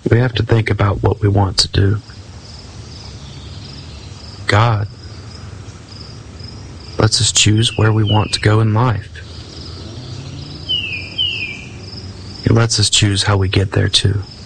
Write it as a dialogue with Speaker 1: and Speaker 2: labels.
Speaker 1: We have to think about what we want to do. God lets us choose where we want to go in life. He lets us choose how we get there too.